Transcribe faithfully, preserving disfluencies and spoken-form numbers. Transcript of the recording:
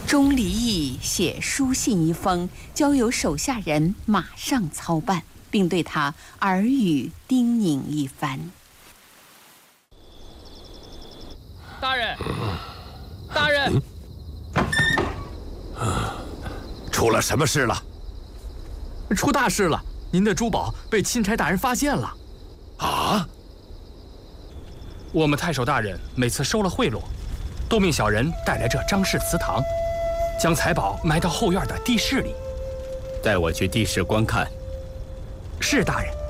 钟离义写书信一封，交由手下人马上操办，并对他耳语叮咛一番。 大人，大人， 出了什么事了？ 出大事了！您的珠宝被钦差大人发现了。 啊！ 我们太守大人每次收了贿赂，都命小人带来这张氏祠堂，将财宝埋到后院的地室里。 带我去地室观看。 是大人。